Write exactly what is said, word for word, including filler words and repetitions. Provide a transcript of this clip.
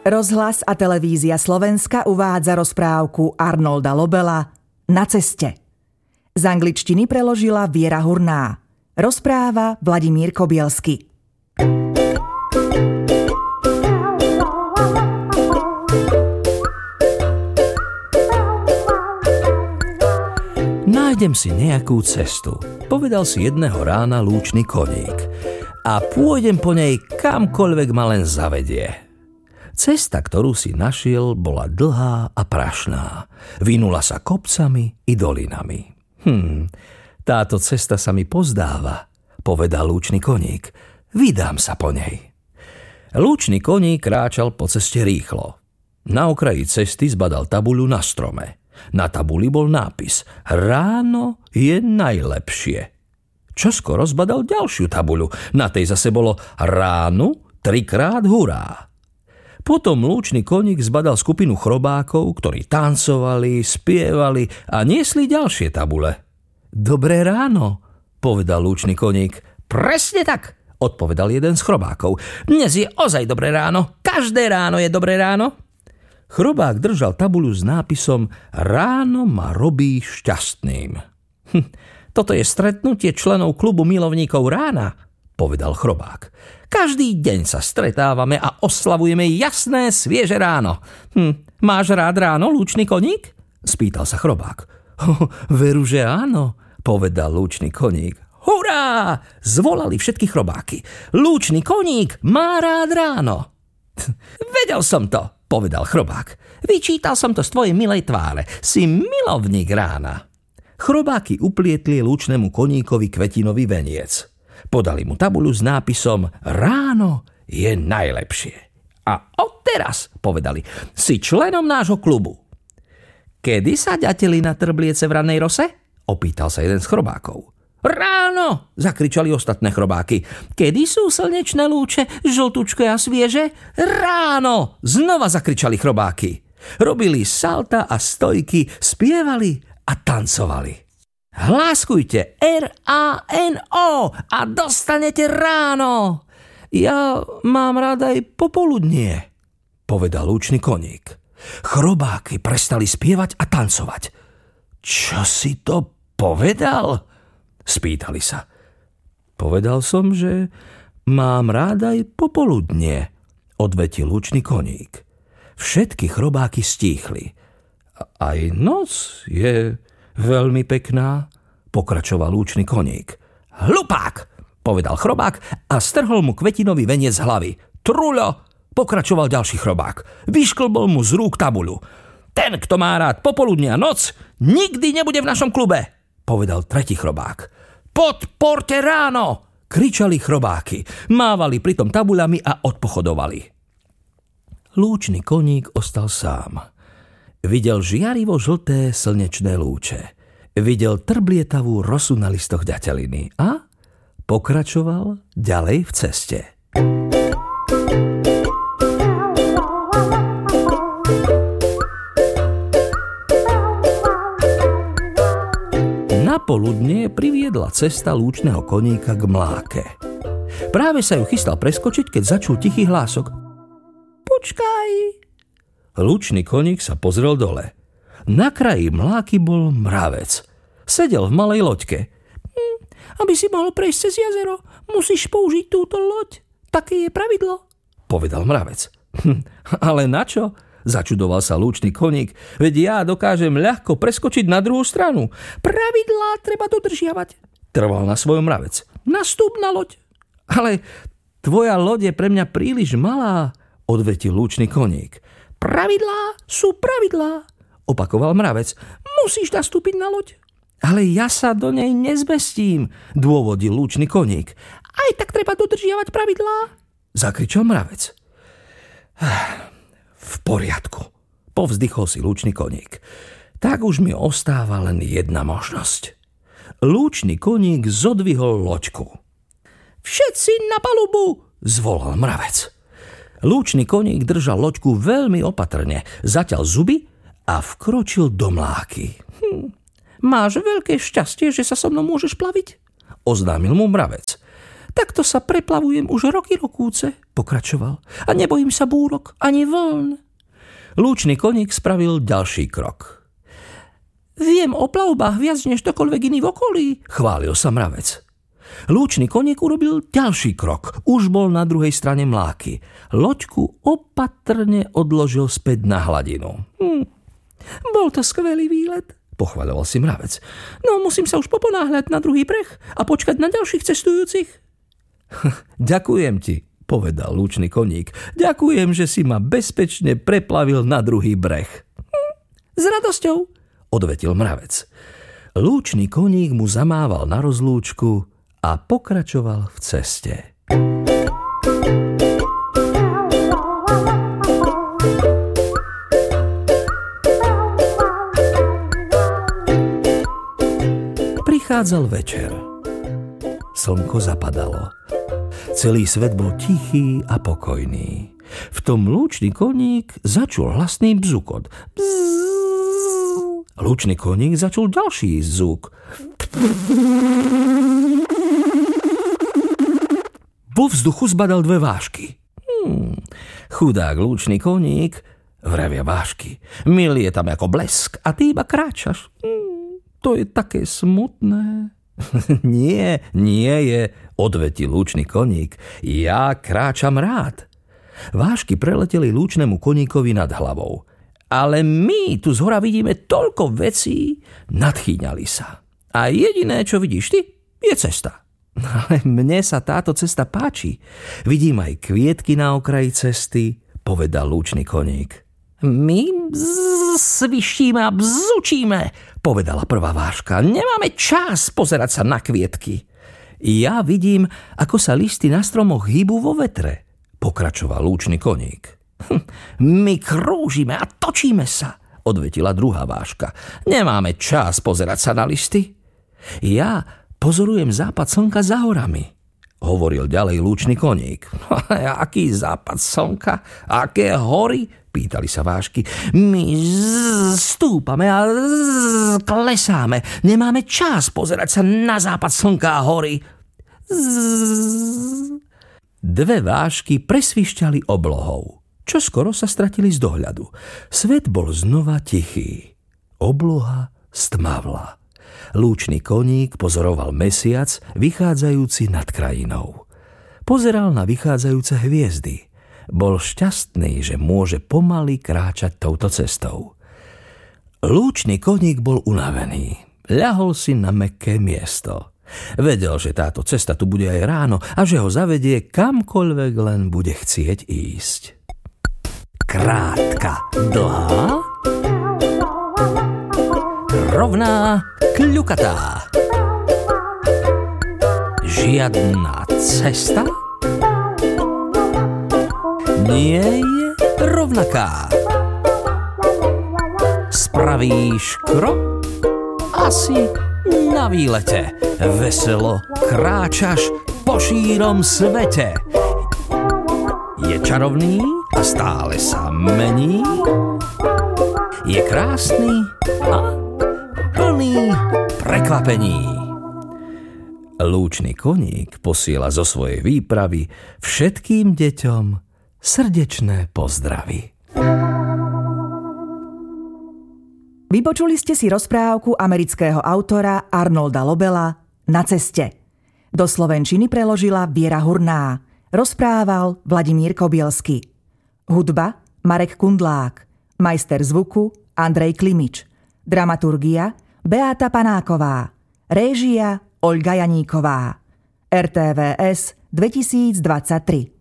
Rozhlas a televízia Slovenska uvádza rozprávku Arnolda Lobela Na ceste. Z angličtiny preložila Viera Hurná. Rozpráva Vladimír Kobielsky. Nájdem si nejakú cestu, povedal si jedného rána lúčny koník, a pôjdem po nej kamkoľvek ma len zavedie. Cesta, ktorú si našiel, bola dlhá a prašná. Vynula sa kopcami i dolinami. Hm, táto cesta sa mi pozdáva, povedal lúčny koník. Vydám sa po nej. Lúčny koník kráčal po ceste rýchlo. Na okraji cesty zbadal tabuľu na strome. Na tabuli bol nápis Ráno je najlepšie. Čoskoro zbadal ďalšiu tabuľu. Na tej zase bolo Ránu trikrát hurá. Potom lúčny koník zbadal skupinu chrobákov, ktorí tancovali, spievali a niesli ďalšie tabule. Dobré ráno, povedal lúčny koník. Presne tak, odpovedal jeden z chrobákov. Dnes je ozaj dobré ráno, každé ráno je dobré ráno. Chrobák držal tabuľu s nápisom Ráno ma robí šťastným. Hm, toto je stretnutie členov klubu milovníkov rána, povedal chrobák. Každý deň sa stretávame a oslavujeme jasné, svieže ráno. Hm, máš rád ráno, lúčny koník? Spýtal sa chrobák. Veru, že áno, povedal lúčny koník. Hurá! Zvolali všetky chrobáky. Lúčny koník má rád ráno. Vedel som to, povedal chrobák. Vyčítal som to z tvojej milej tváre. Si milovník rána. Chrobáky uplietli lúčnemu koníkovi kvetinový veniec. Podali mu tabuľu s nápisom Ráno je najlepšie. A odteraz, povedali, si členom nášho klubu. Kedy sa ďatelina trbliece v rannej rose? Opýtal sa jeden z chrobákov. Ráno, zakričali ostatné chrobáky. Kedy sú slnečné lúče, žltučké a svieže? Ráno, znova zakričali chrobáky. Robili salta a stojky, spievali a tancovali. Hláskujte R A N O a dostanete ráno. Ja mám rád aj popoludnie, povedal lúčny koník. Chrobáky prestali spievať a tancovať. Čo si to povedal? Spýtali sa. Povedal som, že mám rád aj popoludnie, odvetil lúčny koník. Všetky chrobáky stíchli. Aj noc je veľmi pekná, pokračoval lúčny koník. Hlupák, povedal chrobák a strhol mu kvetinový veniec z hlavy. Truľo, pokračoval ďalší chrobák. Vyšklbol mu z rúk tabuľu. Ten, kto má rád popoludne a noc, nikdy nebude v našom klube, povedal tretí chrobák. Podporte ráno, kričali chrobáky. Mávali pritom tabuľami a odpochodovali. Lúčny koník ostal sám. Videl žiarivo žlté slnečné lúče. Videl trblietavú rosu na listoch ďateliny a pokračoval ďalej v ceste. Napoludne priviedla cesta lúčneho koníka k mláke. Práve sa ju chystal preskočiť, keď začul tichý hlások. Počkaj! Lúčny koník sa pozrel dole. Na kraji mláky bol mravec. Sedel v malej loďke. Hm, aby si mohol prejsť cez jazero, musíš použiť túto loď. Také je pravidlo, povedal mravec. Hm, ale na čo? Začudoval sa lúčny koník. Veď ja dokážem ľahko preskočiť na druhú stranu. Pravidlá treba dodržiavať, trval na svojom mravec. Nastúp na loď. Ale tvoja loď je pre mňa príliš malá, odvetil lúčny koník. Pravidlá sú pravidlá, opakoval mravec. Musíš nastúpiť na loď. Ale ja sa do nej nezmestím, dôvodil lúčny koník. Aj tak treba dodržiavať pravidlá, zakričal mravec. V poriadku, povzdychol si lúčny koník. Tak už mi ostáva len jedna možnosť. Lúčny koník zodvihol loďku. Všetci na palubu, zvolal mravec. Lúčny koník držal loďku veľmi opatrne, zatiaľ zuby a vkročil do mláky. Hm, máš veľké šťastie, že sa so mnou môžeš plaviť, oznámil mu mravec. Takto sa preplavujem už roky rokúce, pokračoval. A nebojím sa búrok ani vln. Lúčny koník spravil ďalší krok. Viem o plavbách viac než ktokoľvek iný v okolí, chválil sa mravec. Lúčny koník urobil ďalší krok. Už bol na druhej strane mláky. Loďku opatrne odložil späť na hladinu. Hm, bol to skvelý výlet, pochváľoval si mravec. No musím sa už poponáhľať na druhý breh a počkať na ďalších cestujúcich. Ďakujem ti, povedal lúčny koník. Ďakujem, že si ma bezpečne preplavil na druhý breh. Hm, s radosťou, odvetil mravec. Lúčny koník mu zamával na rozlúčku a pokračoval v ceste. Prichádzal večer. Slnko zapadalo. Celý svet bol tichý a pokojný. V tom lúčny koník začul hlasný bzukot. Bzzz. Lúčny koník začul ďalší zvuk. Vo vzduchu zbadal dve vášky. Hmm, chudák lúčny koník, vravia vášky. Milý je tam ako blesk a ty iba kráčaš. Hmm, to je také smutné. Nie, nie je, odvetil lúčny koník. Ja kráčam rád. Vášky preleteli lúčnemu koníkovi nad hlavou. Ale my tu zhora vidíme toľko vecí, nadchýňali sa. A jediné, čo vidíš ty, je cesta. Ale mne sa táto cesta páči. Vidím aj kvietky na okraji cesty, povedal lúčny koník. My svištíme a bzučíme, povedala prvá váška. Nemáme čas pozerať sa na kvietky. Ja vidím, ako sa listy na stromoch hýbu vo vetre, pokračoval lúčny koník. My krúžime a točíme sa, odvetila druhá váška. Nemáme čas pozerať sa na listy. Ja pozorujem západ slnka za horami, hovoril ďalej lúčny koník. Aký západ slnka? Aké hory? Pýtali sa vášky. My stúpame a klesáme. Nemáme čas pozerať sa na západ slnka a hory. Dve vášky presvišťali oblohou. Čo skoro sa stratili z dohľadu. Svet bol znova tichý. Obloha stmavla. Lúčny koník pozoroval mesiac, vychádzajúci nad krajinou. Pozeral na vychádzajúce hviezdy. Bol šťastný, že môže pomaly kráčať touto cestou. Lúčny koník bol unavený. Ľahol si na mäkké miesto. Vedel, že táto cesta tu bude aj ráno a že ho zavedie kamkoľvek len bude chcieť ísť. Krátka, dlhá, rovná, kľukatá. Žiadna cesta nie je rovnaká. Spravíš krok, asi na výlete. Veselo kráčaš po šírom svete. Je čarovný a stále sa mení. Je krásny a plný prekvapení. Lúčny koník posiela zo svojej výpravy všetkým deťom srdečné pozdravy. Vypočuli ste si rozprávku amerického autora Arnolda Lobela Na ceste. Do slovenčiny preložila Viera Hurná. Rozprával Vladimír Kobielsky. Hudba Marek Kundlák. Majster zvuku Andrej Klimič. Dramaturgia Beáta Panáková. Réžia Oľga Janíková. er té vé es dvetisícdvadsaťtri.